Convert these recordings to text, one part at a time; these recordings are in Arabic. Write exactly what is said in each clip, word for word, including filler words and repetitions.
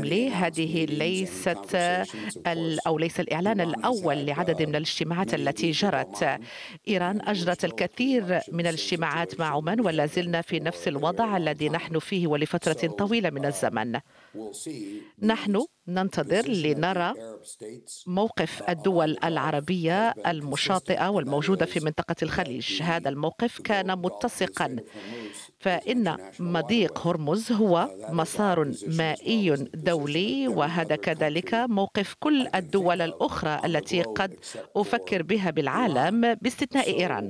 لي هذه ليست ال- أو ليس الإعلان الأول لعدد من الاجتماعات التي جرت. إيران أجرت الكثير من الاجتماعات مع عمان، ولا زلنا في نفس الوضع الذي نحن فيه ولفترة طويلة من الزمن. نحن ننتظر لنرى موقف الدول العربية المشاطئة والموجودة في منطقة الخليج. هذا الموقف كان متسقا، فإن مضيق هرمز هو مسار مائي دولي، وهذا كذلك موقف كل الدول الأخرى التي قد أفكر بها بالعالم باستثناء إيران.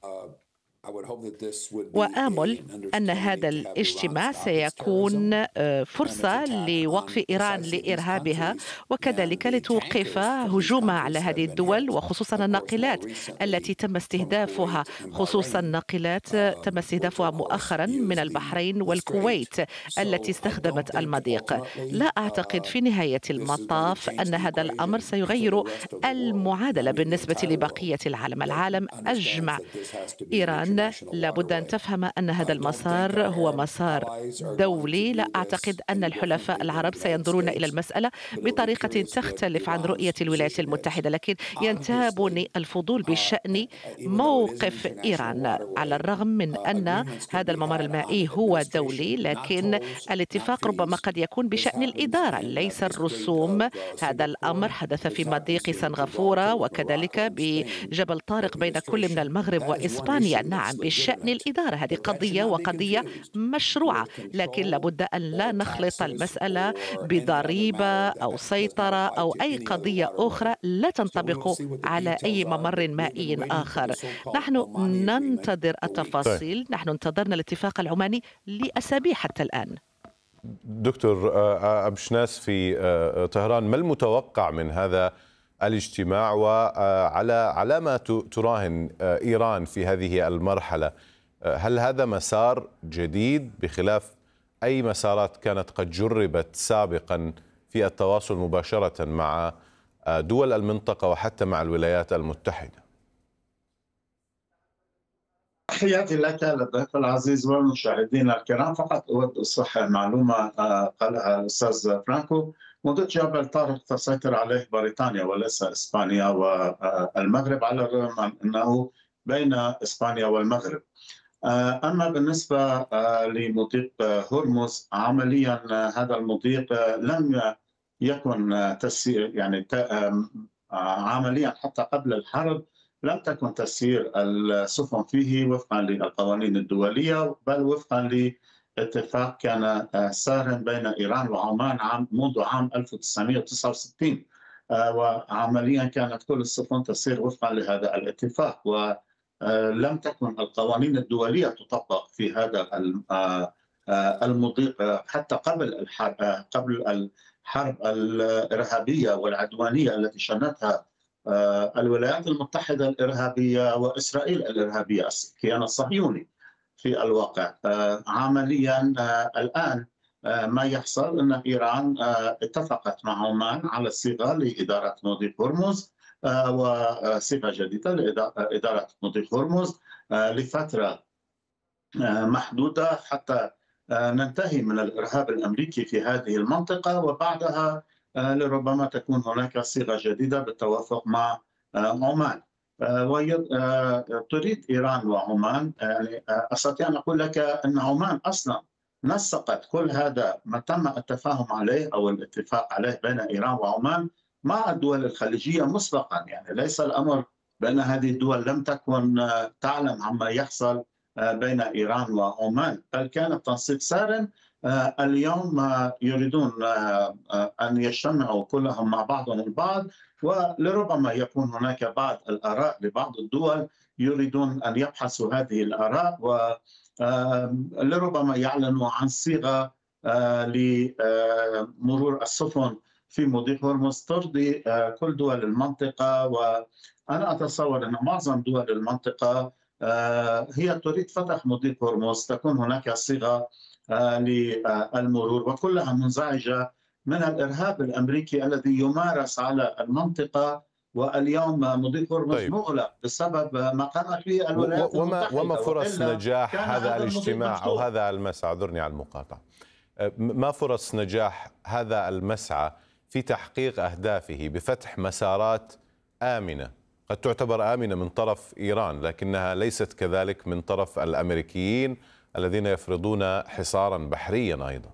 وآمل أن هذا الاجتماع سيكون آه، فرصة لوقف إيران لإرهابها، وكذلك لتوقف هجومها على هذه الدول، وخصوصا الناقلات التي تم استهدافها، خصوصا ناقلات تم استهدافها مؤخرا من البحرين والكويت التي استخدمت المضيق. لا أعتقد في نهاية المطاف أن هذا الأمر سيغير المعادلة بالنسبة لبقية العالم. العالم أجمع. إيران لابد أن تفهم أن هذا المسار هو مسار دولي. لا أعتقد أن الحلفاء العرب سينظرون إلى المسألة بطريقة تختلف عن رؤية الولايات المتحدة، لكن ينتابني الفضول بشأن موقف إيران. على الرغم من أن هذا الممر المائي هو دولي، لكن الاتفاق ربما قد يكون بشأن الإدارة ليس الرسوم. هذا الأمر حدث في مضيق سنغافورة وكذلك بجبل طارق بين كل من المغرب وإسبانيا. نعم، بشأن الإدارة هذه قضية وقضية مشروعة، لكن لابد أن لا نخلط المسألة بضريبة أو سيطرة أو أي قضية أخرى لا تنطبق على أي ممر مائي آخر. نحن ننتظر طيب. التفاصيل. نحن انتظرنا الاتفاق العماني لأسابيع حتى الآن. دكتور أبشناس في طهران، ما المتوقع من هذا الاجتماع، وعلى على ما تراهن إيران في هذه المرحلة؟ هل هذا مسار جديد بخلاف أي مسارات كانت قد جربت سابقا في التواصل مباشرة مع دول المنطقة وحتى مع الولايات المتحدة؟ تحياتي لك الضيف العزيز والمشاهدين الكرام. فقط أود أصحح معلومة قالها الأستاذ فرانكو. موضوع جبل طارق تسيطر عليه بريطانيا وليس إسبانيا والمغرب، على الرغم من أنه بين إسبانيا والمغرب. أما بالنسبة لمضيق هرمز، عمليا هذا المضيق لم يكن تسيير، يعني عمليا حتى قبل الحرب لم تكن تسيير السفن فيه وفقا للقوانين الدولية، بل وفقا لاتفاق كان سارا بين إيران وعمان عام منذ عام ألف وتسعمئة وتسعة وستين، وعمليا كانت كل السفن تسير وفقا لهذا الاتفاق، ولم تكن القوانين الدولية تطبق في هذا المضيق حتى قبل الحرب قبل الحرب الإرهابية والعدوانية التي شنتها الولايات المتحدة الإرهابية وإسرائيل الإرهابية، الكيان الصهيوني في الواقع. عمليا الآن ما يحصل أن إيران اتفقت مع عمان على صيغة لإدارة مضيق هرمز، وصيغة جديدة لإدارة مضيق هرمز لفترة محدودة حتى ننتهي من الإرهاب الأمريكي في هذه المنطقة، وبعدها لربما تكون هناك صيغة جديدة بالتوافق مع عمان. وتريد إيران وعمان، يعني أستطيع أن أقول لك أن عمان أصلا نسقت كل هذا ما تم التفاهم عليه أو الاتفاق عليه بين إيران وعمان مع الدول الخليجية مسبقا. يعني ليس الأمر بأن هذه الدول لم تكن تعلم عما يحصل بين إيران وعمان، بل كان التنسيق سارا. اليوم يريدون أن يجتمعوا كلهم مع بعضهم البعض، ولربما يكون هناك بعض الآراء لبعض الدول يريدون أن يبحثوا هذه الآراء، ولربما يعلنوا عن صيغة لمرور السفن في مضيق هرمز ترضي كل دول المنطقة. وأنا أتصور أن معظم دول المنطقة هي تريد فتح مضيق هرمز، تكون هناك صيغة للمرور، وكلها منزعجة من الإرهاب الأمريكي الذي يمارس على المنطقة. واليوم مضيق هرمز طيب. مغلق بسبب ما قامت به الولايات وما المتحدة. وما فرص نجاح هذا, هذا الاجتماع أو هذا المساء؟ اعذرني على المقاطعة. ما فرص نجاح هذا المسعى في تحقيق أهدافه بفتح مسارات آمنة قد تعتبر آمنة من طرف إيران لكنها ليست كذلك من طرف الأمريكيين الذين يفرضون حصارا بحريا أيضا؟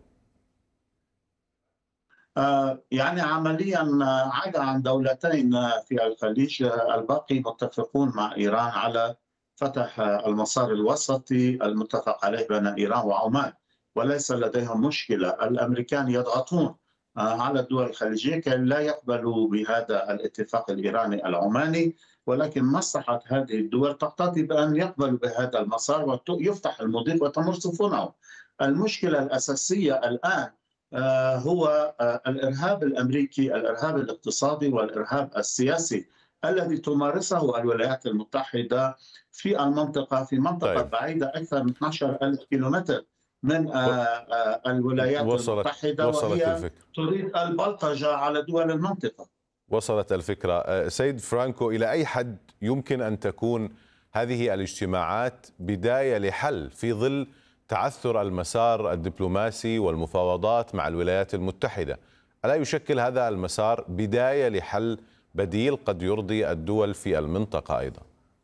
يعني عمليا عدا عن دولتين في الخليج الباقي متفقون مع إيران على فتح المسار الوسطي المتفق عليه بين إيران وعمان، وليس لديهم مشكلة. الأمريكان يضغطون على الدول الخليجية كي لا يقبلوا بهذا الاتفاق الإيراني العماني، ولكن مصلحة هذه الدول تقتضي بأن يقبلوا بهذا المسار ويفتح المضيق وتمر سفنهم. المشكلة الأساسية الآن هو الإرهاب الأمريكي، الإرهاب الاقتصادي والإرهاب السياسي الذي تمارسه الولايات المتحدة في المنطقة، في منطقة طيب. بعيدة أكثر من اثني عشر ألف كيلومتر من الولايات وصلت المتحدة وصلت وهي الفكرة. تريد البلطجة على دول المنطقة. وصلت الفكرة. سيد فرانكو، إلى أي حد يمكن أن تكون هذه الاجتماعات بداية لحل في ظل تعثر المسار الدبلوماسي والمفاوضات مع الولايات المتحدة؟ ألا يشكل هذا المسار بداية لحل بديل قد يرضي الدول في المنطقة أيضا؟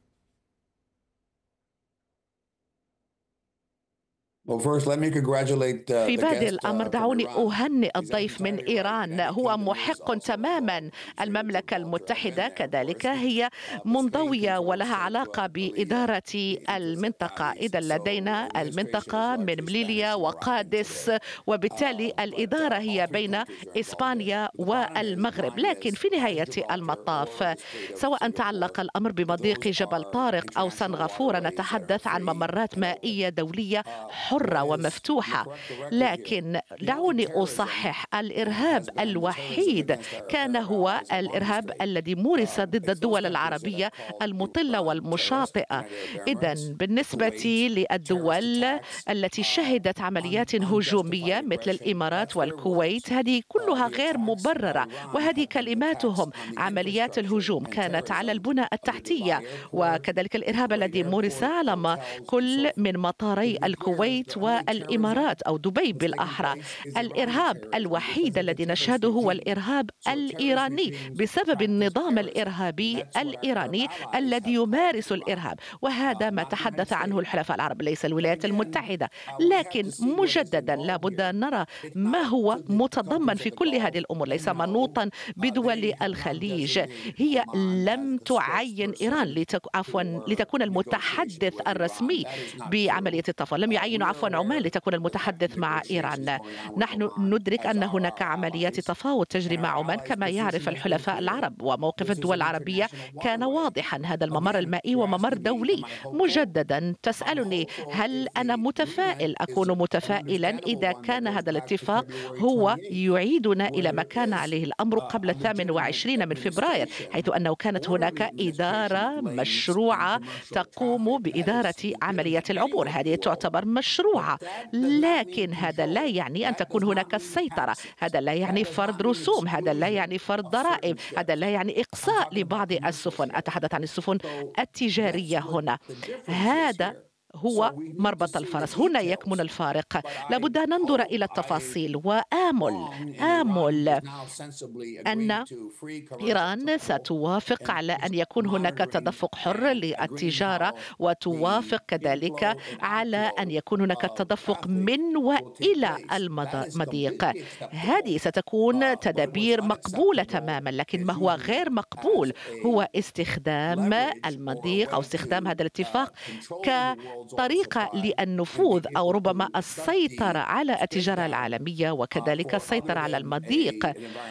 في بادئ الأمر دعوني أهنئ الضيف من إيران، هو محق تماما. المملكة المتحدة كذلك هي منضوية ولها علاقة بإدارة المنطقة. إذا لدينا المنطقة من مليليا وقادس، وبالتالي الإدارة هي بين إسبانيا والمغرب. لكن في نهاية المطاف سواء تعلق الأمر بمضيق جبل طارق أو سنغافورة نتحدث عن ممرات مائية دولية حرة ومفتوحة. لكن دعوني أصحح، الإرهاب الوحيد كان هو الإرهاب الذي مورس ضد الدول العربية المطلة والمشاطئة. إذن بالنسبة للدول التي شهدت عمليات هجومية مثل الإمارات والكويت، هذه كلها غير مبررة، وهذه كلماتهم. عمليات الهجوم كانت على البنى التحتية، وكذلك الإرهاب الذي مورس على كل من مطاري الكويت والإمارات أو دبي بالأحرى. الإرهاب الوحيد الذي نشهده هو الإرهاب الإيراني بسبب النظام الإرهابي الإيراني الذي يمارس الإرهاب، وهذا ما تحدث عنه الحلفاء العرب ليس الولايات المتحدة. لكن مجددا لابد أن نرى ما هو متضمن في كل هذه الأمور، ليس منوطا بدول الخليج. هي لم تعين إيران لتك... عفوا لتكون المتحدث الرسمي بعملية التفاوض، لم يعينوا عفوا عمان لتكون المتحدث مع إيران. نحن ندرك أن هناك عمليات تفاوض تجري مع عمان كما يعرف الحلفاء العرب، وموقف الدول العربية كان واضحا. هذا الممر المائي وممر دولي. مجددا تسألني هل أنا متفائل؟ أكون متفائلا إذا كان هذا الاتفاق هو يعيدنا إلى ما كان عليه الأمر قبل الثامن والعشرين من فبراير، حيث أنه كانت هناك إدارة مشروعة تقوم بإدارة عمليات العبور. هذه تعتبر مشروعة، لكن هذا لا يعني أن تكون هناك السيطرة، هذا لا يعني فرض رسوم، هذا لا يعني فرض ضرائب، هذا لا يعني إقصاء لبعض السفن. أتحدث عن السفن التجارية هنا. هذا هو مربط الفرس، هنا يكمن الفارق. لابد أن ننظر إلى التفاصيل وآمل آمل أن إيران ستوافق على أن يكون هناك تدفق حر للتجارة، وتوافق كذلك على أن يكون هناك تدفق من وإلى المضيق. هذه ستكون تدابير مقبولة تماما، لكن ما هو غير مقبول هو استخدام المضيق أو استخدام هذا الاتفاق ك طريقة للنفوذ أو ربما السيطرة على التجارة العالمية، وكذلك السيطرة على المضيق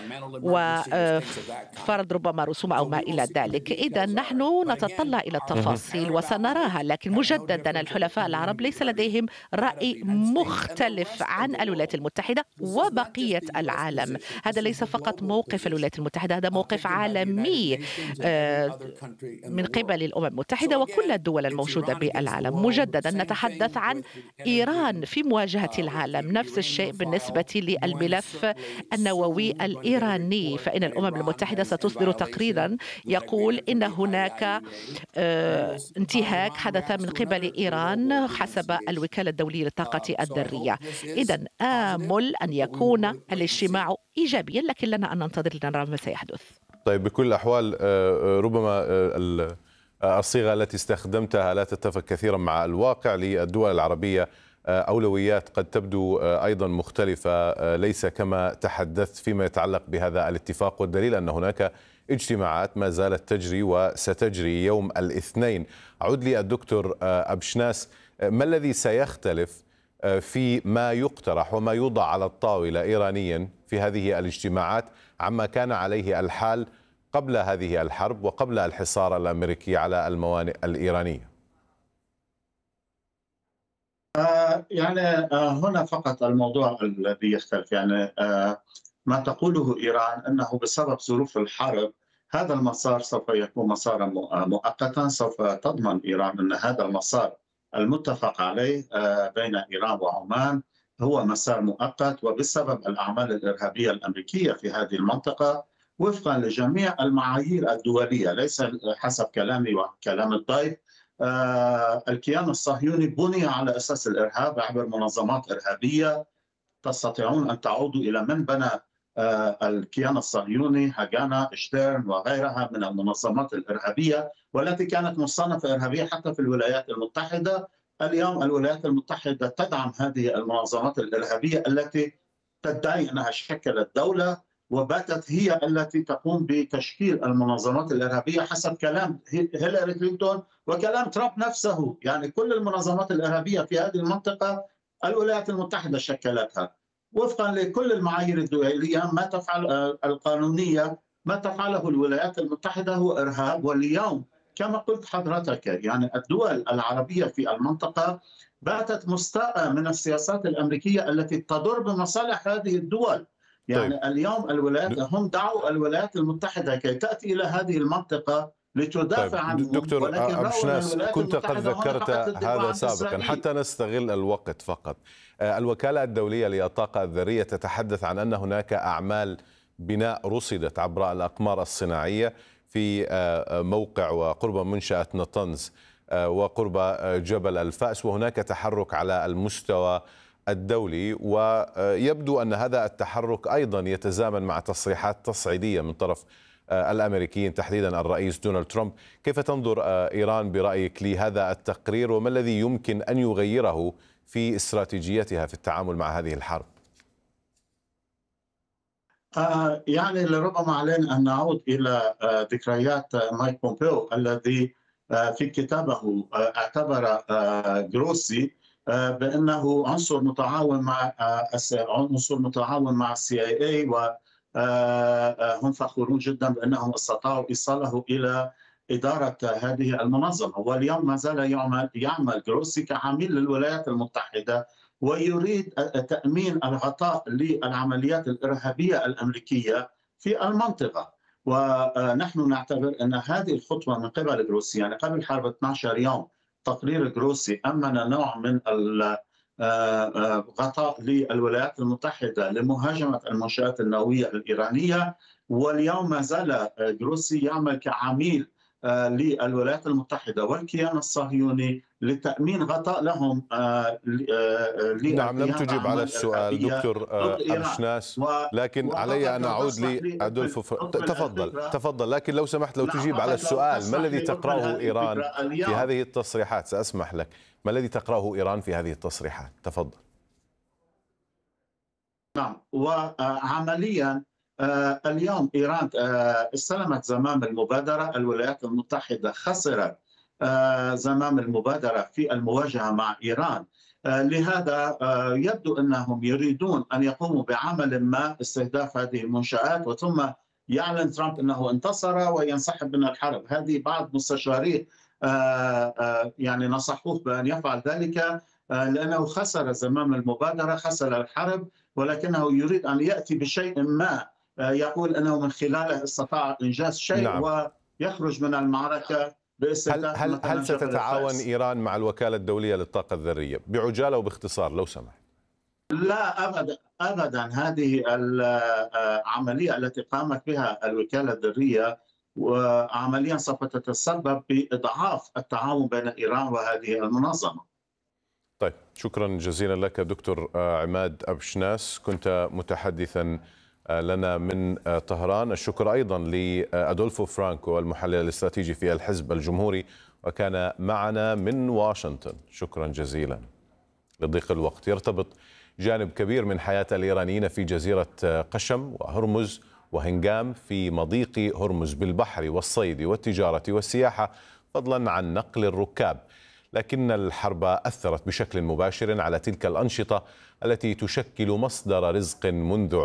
وفرض ربما رسوم أو ما إلى ذلك. إذا نحن نتطلع إلى التفاصيل وسنراها، لكن مجددا الحلفاء العرب ليس لديهم رأي مختلف عن الولايات المتحدة وبقية العالم. هذا ليس فقط موقف الولايات المتحدة، هذا موقف عالمي من قبل الأمم المتحدة وكل الدول الموجودة بالعالم. مجددا نتحدث عن إيران في مواجهة العالم. نفس الشيء بالنسبة للملف النووي الإيراني، فإن الأمم المتحدة ستصدر تقريرا يقول إن هناك انتهاك حدث من قبل إيران حسب الوكالة الدولية للطاقة الذرية. إذن آمل أن يكون الاجتماع إيجابيا، لكن لنا أن ننتظر لنرى ما سيحدث. طيب، بكل الأحوال ربما الصيغة التي استخدمتها لا تتفق كثيرا مع الواقع. للدول العربية أولويات قد تبدو أيضا مختلفة، ليس كما تحدثت فيما يتعلق بهذا الاتفاق، والدليل أن هناك اجتماعات ما زالت تجري وستجري يوم الاثنين. أعود لي الدكتور أبشناس، ما الذي سيختلف في ما يقترح وما يوضع على الطاولة إيرانيا في هذه الاجتماعات عما كان عليه الحال قبل هذه الحرب وقبل الحصار الأمريكي على الموانئ الإيرانية؟ آه يعني آه هنا فقط الموضوع الذي يختلف، يعني آه ما تقوله إيران أنه بسبب ظروف الحرب هذا المسار سوف يكون مسارا مؤقتا. سوف تضمن إيران أن هذا المسار المتفق عليه آه بين إيران وعمان هو مسار مؤقت، وبسبب الأعمال الإرهابية الأمريكية في هذه المنطقة وفقا لجميع المعايير الدولية، ليس حسب كلامي وكلام الضيف. آه الكيان الصهيوني بني على أساس الإرهاب عبر منظمات إرهابية. تستطيعون أن تعودوا إلى من بنى آه الكيان الصهيوني، هاجانا، شتيرن وغيرها من المنظمات الإرهابية، والتي كانت مصنفة إرهابية حتى في الولايات المتحدة. اليوم الولايات المتحدة تدعم هذه المنظمات الإرهابية التي تدعي أنها شكلت دولة، وباتت هي التي تقوم بتشكيل المنظمات الإرهابية حسب كلام هيلاري كلينتون وكلام ترامب نفسه. يعني كل المنظمات الإرهابية في هذه المنطقة الولايات المتحدة شكلتها وفقا لكل المعايير الدولية. ما تفعل القانونية، ما تفعله الولايات المتحدة هو إرهاب. واليوم كما قلت حضرتك، يعني الدول العربية في المنطقة باتت مستاءة من السياسات الأمريكية التي تضر بمصالح هذه الدول. يعني طيب. اليوم الولايات هم دعوا الولايات المتحدة كي تأتي إلى هذه المنطقة لتدافع طيب. عنهم. دكتور أبشناس، كنت قد ذكرت هذا سابقا حتى نستغل الوقت فقط. الوكالة الدولية للطاقة الذرية تتحدث عن أن هناك أعمال بناء رصدت عبر الأقمار الصناعية في موقع وقرب منشأة نطنز وقرب جبل الفأس، وهناك تحرك على المستوى الدولي، ويبدو أن هذا التحرك أيضا يتزامن مع تصريحات تصعيدية من طرف الأمريكيين تحديدا الرئيس دونالد ترامب. كيف تنظر إيران برأيك لهذا التقرير، وما الذي يمكن أن يغيره في استراتيجيتها في التعامل مع هذه الحرب؟ آه يعني لربما علينا أن نعود إلى آه ذكريات آه مايك بومبيو الذي آه في كتابه آه اعتبر آه جروسي آه بأنه عنصر متعاون مع آه عنصر متعاون مع السي اي اي، وهم فخورون جدا بأنهم استطاعوا إيصاله إلى إدارة هذه المنظمة. واليوم ما زال يعمل يعمل جروسي كعميل للولايات المتحدة، ويريد تأمين الغطاء للعمليات الإرهابية الأمريكية في المنطقة. ونحن نعتبر أن هذه الخطوة من قبل جروسي، يعني قبل حرب اثني عشر يوم تقرير جروسي أمن نوع من غطاء للولايات المتحدة لمهاجمة المنشآت النووية الإيرانية، واليوم ما زال جروسي يعمل كعميل للولايات المتحدة والكيان الصهيوني لتأمين غطاء لهم. نعم، لم تجيب على السؤال دكتور أبشناس، لكن علي أن أعود لأدولفو فر... تفضل تفضل لكن لو سمحت لو تجيب على السؤال، ما الذي تقرأه إيران في هذه التصريحات؟ سأسمح لك. ما الذي تقرأه إيران في هذه التصريحات؟ تفضل. نعم، وعمليا اليوم إيران استلمت زمام المبادرة. الولايات المتحدة خسرت زمام المبادرة في المواجهة مع إيران. لهذا يبدو أنهم يريدون أن يقوموا بعمل ما استهداف هذه المنشآت، وثم يعلن ترامب أنه انتصر وينسحب من الحرب. هذه بعض مستشاريه يعني نصحوه بأن يفعل ذلك لأنه خسر زمام المبادرة، خسر الحرب، ولكنه يريد أن يأتي بشيء ما يقول أنه من خلاله استطاع إنجاز شيء نعم. ويخرج من المعركة هل هل هل ستتعاون إيران مع الوكالة الدولية للطاقة الذرية بعجالة وباختصار لو سمحت؟ لا أبدا أبدا. هذه العملية التي قامت بها الوكالة الذرية وعمليا سوف تتسبب بإضعاف التعاون بين إيران وهذه المنظمة. طيب، شكرا جزيلا لك دكتور عماد أبشناس، كنت متحدثا لنا من طهران. الشكر أيضا لأدولفو فرانكو المحلل الاستراتيجي في الحزب الجمهوري وكان معنا من واشنطن. شكرا جزيلا. لضيق الوقت، يرتبط جانب كبير من حياة الإيرانيين في جزيرة قشم وهرمز وهنجام في مضيق هرمز بالبحر والصيد والتجارة والسياحة فضلا عن نقل الركاب، لكن الحرب أثرت بشكل مباشر على تلك الأنشطة التي تشكل مصدر رزق منذ